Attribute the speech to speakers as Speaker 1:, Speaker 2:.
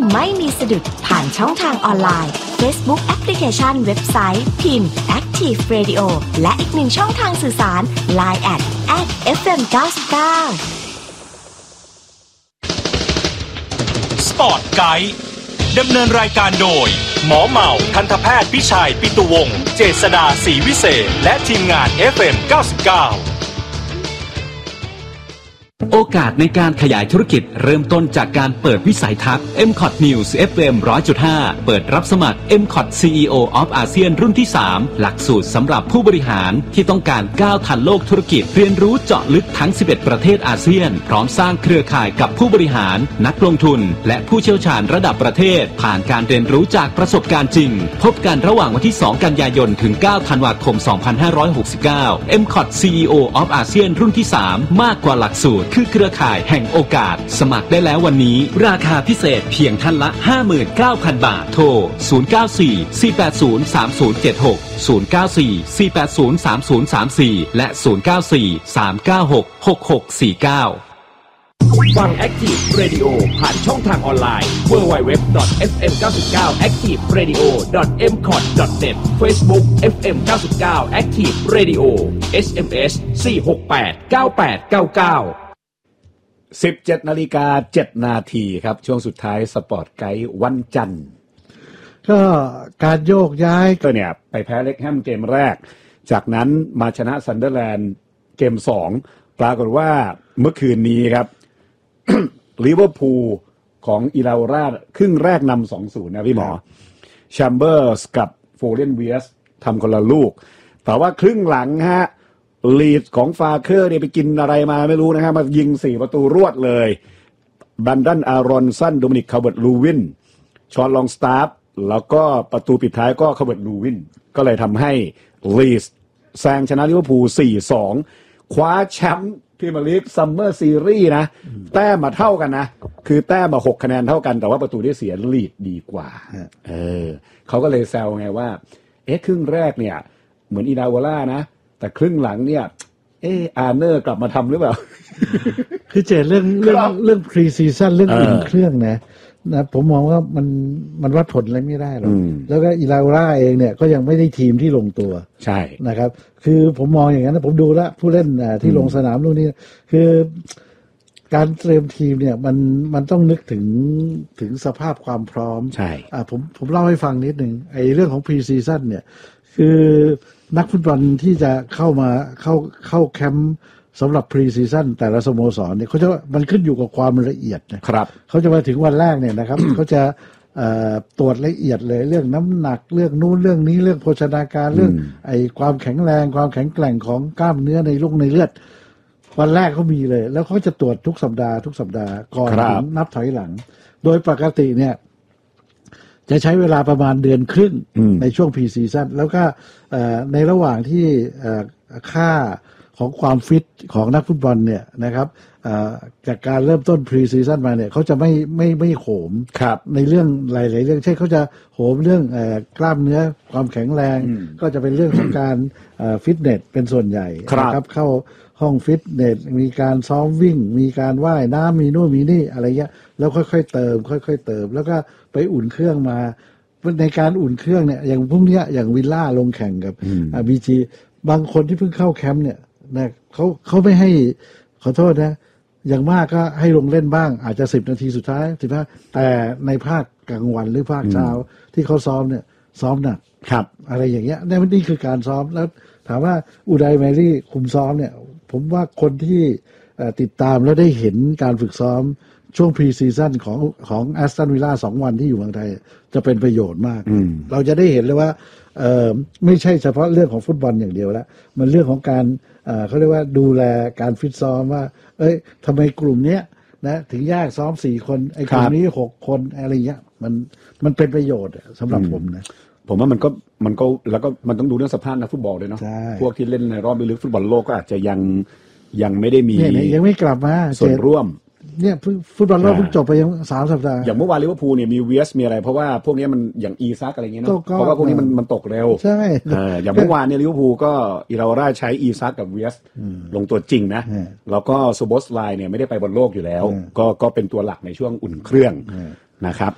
Speaker 1: ไม่มีสะดุดผ่านช่องทางออนไลน์ Facebook แอปพลิเคชันเว็บไซต์พิมพ์ Active Radio และอีกหนึ่งช่องทางสื่อสาร Line @FM99
Speaker 2: สปอร์ตไกด์ดำเนินรายการโดยหมอเหมาทันตแพทย์พิชัยปิตุวงศ์เจษฎาศรีวิเศษและทีมงาน FM99
Speaker 3: โอกาสในการขยายธุรกิจเริ่มต้นจากการเปิดวิสัยทัศน์ MCOT News FM 100.5 เปิดรับสมัคร MCOT CEO of ASEAN รุ่นที่ 3 หลักสูตรสำหรับผู้บริหารที่ต้องการก้าวทันโลกธุรกิจเรียนรู้เจาะลึกทั้ง 11 ประเทศอาเซียนพร้อมสร้างเครือข่ายกับผู้บริหารนักลงทุนและผู้เชี่ยวชาญระดับประเทศผ่านการเรียนรู้จากประสบการณ์จริงพบกันระหว่างวันที่ 2 กันยายนถึง 9 ธันวาคม 2569 MCOT CEO of ASEAN รุ่นที่ 3 มากกว่าหลักสูตรคือเครือข่ายแห่งโอกาสสมัครได้แล้ววันนี้ราคาพิเศษเพียงท่านละ 59,000 บาทโทร 094-480-3076 094-480-3034 และ 094-396-6649
Speaker 4: ฟัง Active Radio ผ่านช่องทางออนไลน์ www.fm99activeradio.mcot.net Facebook FM99 Active Radio SMS 4689899
Speaker 5: 17:07 น.ครับช่วงสุดท้ายสปอร์ตไกด์วันจันทร์
Speaker 6: ก็การโยกย้าย
Speaker 5: ก็เนี่ยไปแพ้เล็กแฮมเกมแรกจากนั้นมาชนะซันเดอร์แลนด์เกม2ปรากฏว่าเมื่อคืนนี้ครับ ลิเวอร์พูลของอิลาโอราครึ่งแรกนำ 2-0 นะพี่หมอแชมเบอร์สกับโฟเรนเวียสทำคนละลูกแต่ว่าครึ่งหลังฮะลีดของฟาเคอร์เนี่ยไปกินอะไรมาไม่รู้นะฮะมายิง4ประตูรวดเลยบันดันอารอนสันโดมินิกคาร์เวิร์ตลูวินชอนลองสตาร์ฟแล้วก็ประตูปิดท้ายก็คาร์เวิร์ตลูวินก็เลยทำให้ลีดแซงชนะลิเวอร์พูล 4-2 คว้าแชมป์พรีเมียร์ลีกซัมเมอร์ซีรีส์นะแต้มมาเท่ากันนะคือแต้มมา6คะแนนเท่ากันแต่ว่าประตูได้เสียลีดดีกว่าเขาก็เลยแซวไงว่าครึ่งแรกเนี่ยเหมือนอินาโวล่านะแต่ครึ่งหลังเนี่ยอาร์เนอร์กลับมาทำหรือเปล่า
Speaker 6: คือเจเรื่องพรีซีซั่นเรื่องอุ่นเครื่องนะผมมองว่ามันวัดผลอะไรไม่ได้หรอกแล้วก็อิลาโอราเองเนี่ยก็ยังไม่ได้ทีมที่ลงตัว
Speaker 5: ใช่
Speaker 6: นะครับคือผมมองอย่างนั้นนะผมดูแล้วผู้เล่นที่ลงสนามลูกนี้คือการเตรียมทีมเนี่ยมันต้องนึกถึงสภาพความพร้อม
Speaker 5: ใช่
Speaker 6: ผมเล่าให้ฟังนิดนึงไอ้เรื่องของพรีซีซั่นเนี่ยคือนักฟุตบอลที่จะเข้าแคมป์สำหรับพรีซีซั่นแต่ละสโมสรเนี่ยเขาจะมันขึ้นอยู่กับความละเอียด
Speaker 5: นะครับ
Speaker 6: เขาจะมาถึงวันแรกเนี่ยนะครับ เขาจะตรวจละเอียดเลยเรื่องน้ำหนักเรื่องนู้นเรื่องนี้เรื่องโภชนาการเรื่องไอ้ความแข็งแรงความแข็งแกร่งของกล้ามเนื้อในลูกในเลือดวันแรกเขามีเลยแล้วเขาจะตรวจทุกสัปดาห์ก่อนถึงนับถอยหลังโดยปกติเนี่ยจะใช้เวลาประมาณเดือนครึ่งในช่วงพรีซีซั่นแล้วก็ในระหว่างที่ค่าของความฟิตของนักฟุตบอลเนี่ยนะครับจากการเริ่มต้นพรีซีซั่นมาเนี่ยเขาจะไม่โหมในเรื่องหลายๆเรื่องเช่นเขาจะโหมเรื่องกล้ามเนื้อความแข็งแรงก็จะเป็นเรื่องของการฟิตเนสเป็นส่วนใหญ่นะครับเข้าห้องฟิตเนสมีการซ้อมวิ่งมีการว่ายน้ำมีนู่นมีนี่อะไรเงี้ยแล้วค่อยๆเติมแล้วก็ไปอุ่นเครื่องมาในการอุ่นเครื่องเนี่ยอย่างพวกเนี้ยอย่างวิลล่าลงแข่งกับบีจีบางคนที่เพิ่งเข้าแคมป์เนี่ยนะเขาไม่ให้ขอโทษนะอย่างมากก็ให้ลงเล่นบ้างอาจจะ10 นาทีสุดท้าย15แต่ในภาคกลางวันหรือภาคเช้าที่เขาซ้อมเนี่ยซ้อมหนัก
Speaker 5: ครับ
Speaker 6: อะไรอย่างเงี้ยนี่คือการซ้อมแล้วถามว่าอูไดแมรี่คุมซ้อมเนี่ยผมว่าคนที่ติดตามแล้วได้เห็นการฝึกซ้อมช่วงพรีซีซั่นของแอสตันวิลล่า2 วันที่อยู่เมืองไทยจะเป็นประโยชน์มากเราจะได้เห็นเลยว่าไม่ใช่เฉพาะเรื่องของฟุตบอลอย่างเดียวแล้วมันเรื่องของการเขาเรียกว่าดูแลการฟิตซ้อมว่าทำไมกลุ่มเนี้ยนะถึงแยกซ้อม4 คนไอ้กลุ่มนี้6 คนอะไรเงี้ยมันเป็นประโยชน์สำหรับผมนะ
Speaker 5: ผมว่ามันก็แล้วก็มันต้องดูเรื่องสภาพนักฟุตบอลด้วยเนาะพวกที่เล่นในรอบลึกฟุตบอลโลกก็อาจจะยังไม่ได้มี
Speaker 6: ยังไม่กลับมา
Speaker 5: ส่วนร่วม
Speaker 6: เนี่ยฟุตบอลโลกเพิ่งจบไปยัง3 สัปดาห์
Speaker 5: อย่างเมื่อวานลิเวอร์พูลเนี่ยมีเวียสมีอะไรเพราะว่าพวกนี้มันอย่างอีซักอะไรเงี้ยเนาะเพราะว่าพวกนี้มันตกเร็ว
Speaker 6: ใช่
Speaker 5: อย่างเมื่อวานเนี่ยลิเวอร์พูลก็อิราโอราใช้อีซักกับเวียสลงตัวจริงนะแล้วก็ซูโบสไลน์เนี่ยไม่ได้ไปบอลโลกอยู่แล้วก็เป็นตัวหลักในช่วงอุ่นเครื่องนะครับ